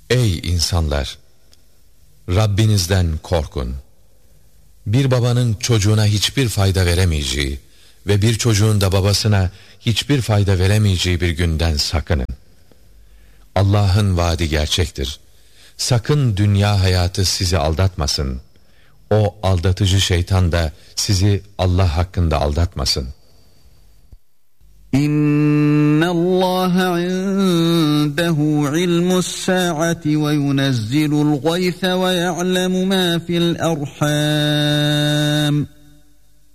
Ey insanlar! Rabbinizden korkun. Bir babanın çocuğuna hiçbir fayda veremeyeceği ve bir çocuğun da babasına hiçbir fayda veremeyeceği bir günden sakının. Allah'ın vaadi gerçektir. Sakın dünya hayatı sizi aldatmasın. O aldatıcı şeytan da sizi Allah hakkında aldatmasın. İnnallâhe indehu ilmus-sâ'ati ve yunezzilul gayse ve ya'lemu mâ fil erhâm.